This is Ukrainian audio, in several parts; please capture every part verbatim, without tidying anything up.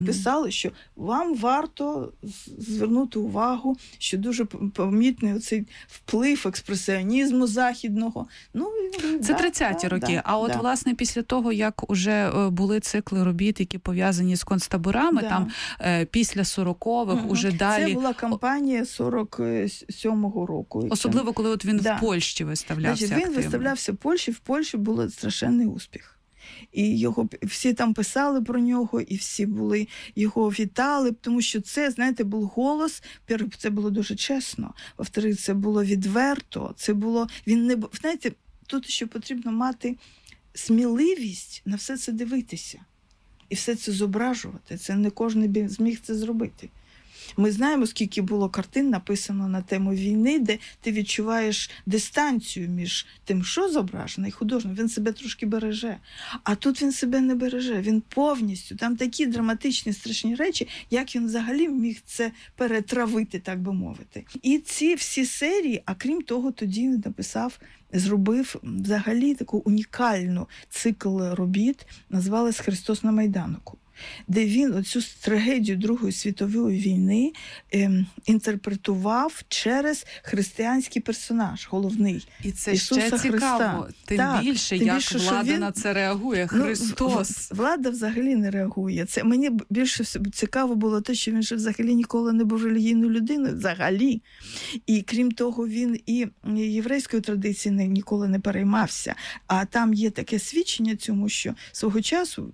Писали, що вам варто звернути увагу, що дуже помітний оцей вплив експресіонізму західного. Ну, це да, тридцяті да, роки. Да, а от, да. власне, після того, як уже були цикли робіт, які пов'язані з концтаборами, да. там е, після сорокових, угу. уже далі... Це була кампанія сорок сьомого року. Особливо, коли от він да. в Польщі виставлявся. Значить, він активно. виставлявся в Польщі, в Польщі був страшенний успіх. І його всі там писали про нього, і всі були його вітали, тому що це, знаєте, був голос. Це було дуже чесно. Во-вторых, це було відверто. Це було він не знаєте, тут ще потрібно мати сміливість на все це дивитися і все це зображувати. Це не кожен зміг це зробити. Ми знаємо, скільки було картин написано на тему війни, де ти відчуваєш дистанцію між тим, що зображено, і художник. Він себе трошки береже. А тут він себе не береже. Він повністю, там такі драматичні, страшні речі, як він взагалі міг це перетравити, так би мовити. І ці всі серії, а крім того, тоді він написав, зробив взагалі таку унікальну цикл робіт, назвалась «Христос на Майданку», де він оцю трагедію Другої світової війни ем, інтерпретував через християнський персонаж, головний. І це Ісуса ще цікаво, Христа. тим так, більше, тим як більше, влада він... на це реагує. Христос. Ну, влада взагалі не реагує. Це мені більше цікаво було те, що він же взагалі ніколи не був релігійною людиною, взагалі. І крім того, він і єврейської традиції ніколи не переймався. А там є таке свідчення цьому, що свого часу,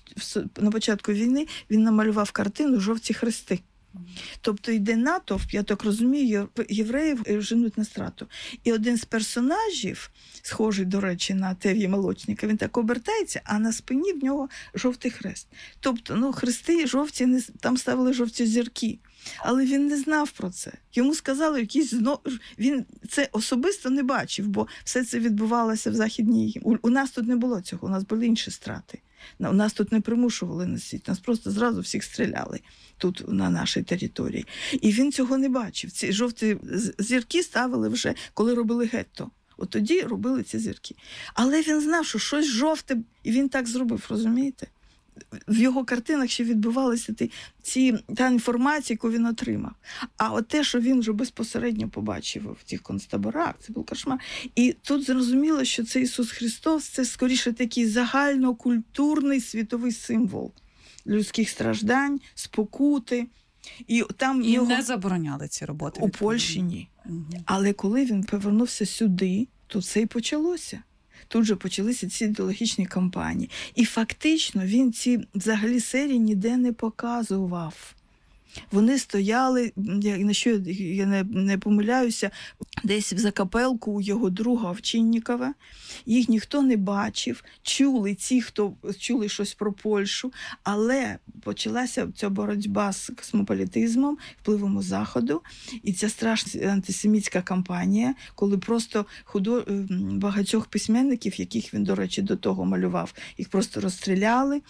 на початку війни, він намалював картину «Жовті хрести». Тобто йде натовп, я так розумію, євреїв женуть на страту. І один з персонажів, схожий, до речі, на Тев'я Молочника, він так обертається, а на спині в нього жовтий хрест. Тобто, ну, хрести жовті, там ставили жовті зірки. Але він не знав про це. Йому сказали якісь знову... Він це особисто не бачив, бо все це відбувалося в Західній... У, у нас тут не було цього, у нас були інші страти. У нас тут не примушували носити, нас просто зразу всіх стріляли тут, на нашій території. І він цього не бачив. Ці жовті зірки ставили вже, коли робили гетто. От тоді робили ці зірки. Але він знав, що щось жовте, і він так зробив, розумієте? В його картинах ще відбувалися ті, ці, та інформація, яку він отримав. А от те, що він вже безпосередньо побачив в тих концтаборах, це був кошмар. І тут зрозуміло, що це Ісус Христос, це скоріше такий загальнокультурний світовий символ людських страждань, спокути. І, там і його... не забороняли ці роботи? У Польщі ні. Угу. Але коли він повернувся сюди, то це і почалося. Тут же почалися ці ідеологічні кампанії. І фактично він ці взагалі серії ніде не показував. Вони стояли, на що я не, не помиляюся, десь в закапелку у його друга Овчиннікова. Їх ніхто не бачив, чули ті, хто чули щось про Польщу, але почалася ця боротьба з космополітизмом, впливом Заходу, і ця страшна антисемітська кампанія, коли просто худо... багатьох письменників, яких він, до речі, до того малював, їх просто розстріляли,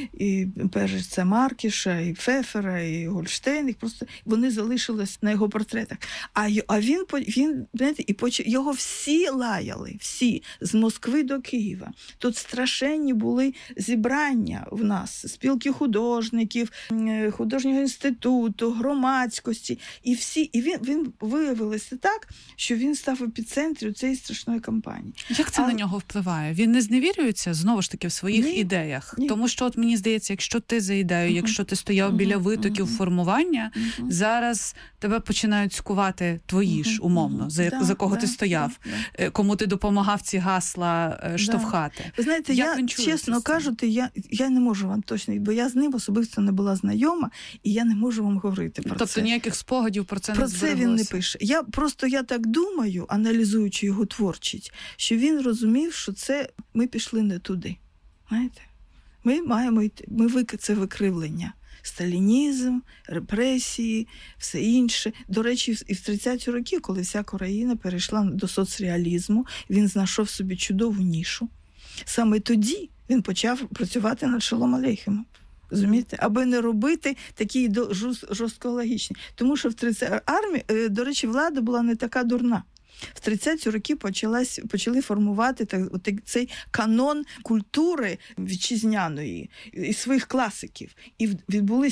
і перш це Маркіша, і Пфефера, і Гольштейн, їх просто вони залишились на його портретах. А, а він, він знаєте, і поч... його всі лаяли, всі, з Москви до Києва. Тут страшенні були зібрання в нас, спілки художників, художнього інституту, громадськості. І всі, і він, він виявилося так, що він став в епіцентрі цієї страшної кампанії. Як це а... на нього впливає? Він не зневірюється, знову ж таки, в своїх ні, ідеях? Ні. Тому що, от мені здається, якщо ти за ідею, uh-huh. якщо ти стояв uh-huh. біля витоків uh-huh. формування, uh-huh. зараз тебе починають скувати твої uh-huh. ж, умовно, за, да, за кого да, ти стояв, да, кому ти допомагав ці гасла штовхати. Да. Ви знаєте, Як я, чесно кажучи, я, я не можу вам точно, бо я з ним особисто не була знайома, і я не можу вам говорити про тобто, це. Тобто ніяких спогадів про це про не збереглося? Про це він не пише. Я просто, я так думаю, аналізуючи його творчість, що він розумів, що це ми пішли не туди. Знаєте? Ми маємо йти, ми вик... це викривлення. Сталінізм, репресії, все інше. До речі, і в тридцяті роки, коли вся країна перейшла до соцреалізму, він знайшов собі чудову нішу. Саме тоді він почав працювати над Шолом Алейхемом. Розумієте? Аби не робити такі жорсткологічні. Тому що в тридцятих армії, до речі, влада була не така дурна. В тридцяті роки почалась, почали формувати так, от, цей канон культури вітчизняної і своїх класиків. І відбулись